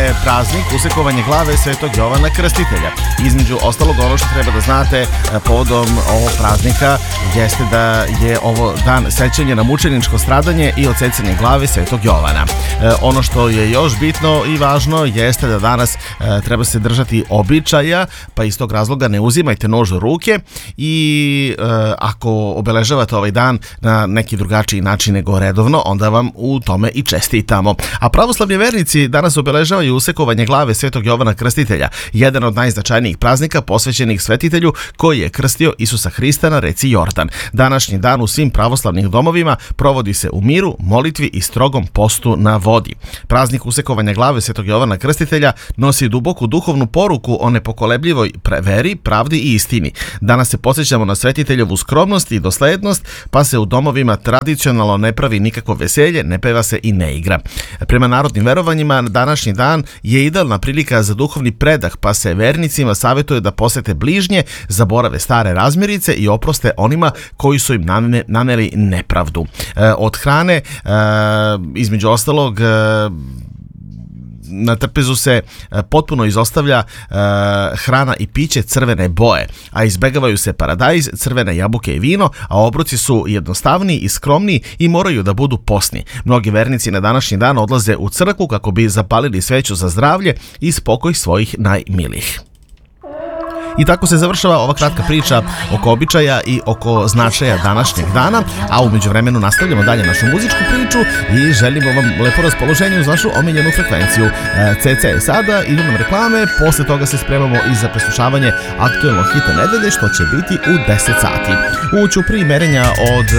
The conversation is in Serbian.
je praznik usekovanje glave Svetog Jovana Krstitelja. Između ostalog, ono što treba da znate povodom ovog praznika jeste da je ovo dan sećanja na mučeničko stradanje i odsecanje glave Svetog Jovana. Ono što je još bitno i važno jeste da danas treba se držati običaja, pa iz tog razloga ne uzimajte nož u ruke i ako obeležavate ovaj dan na neki drugačiji način nego redovno, onda vam u tome i čestitamo. A pravoslavni vernici danas obeležavaju usekovanje glave Svetog Jovana Krstitelja, jedan od najznačajnijih praznika posvećenih svetitelju koji je krstio Isusa Hrista na reci Jordan. Današnji dan u svim pravoslavnim domovima provodi se u miru, molitvi i strogom postu na vodi. Praznik usekovanja glave Svetog Jovana Krstitelja nosi duboku duhovnu poruku o nepokolebljivoj veri, pravdi i istini. Danas se podsjećamo na svetiteljevu skromnost i doslednost, pa se u domovima tradicionalno ne pravi nikakvo veselje, ne peva se i ne igra. Prema narodnim verovanjima, današnji dan je idealna prilika za duhovni predah, pa se vernicima savjetuje da posete bližnje, zaborave stare razmirice i oproste onima koji su im naneli nepravdu. Od hrane, između ostalog, na trpezu se potpuno izostavlja hrana i piće crvene boje, a izbegavaju se paradajz, crvene jabuke i vino, a obroci su jednostavniji i skromniji i moraju da budu posni. Mnogi vernici na današnji dan odlaze u crkvu kako bi zapalili sveću za zdravlje i spokoj svojih najmilijih. I tako se završava ova kratka priča oko običaja i oko značaja današnjeg dana, a u međuvremenu nastavljamo dalje našu muzičku priču i želimo vam lepo raspoloženje uz našu omiljenu frekvenciju. CC je sada, idu nam reklame, posle toga se spremamo i za preslušavanje aktuelnog hita nedelje, što će biti u 10 sati. U ćupriji merenja od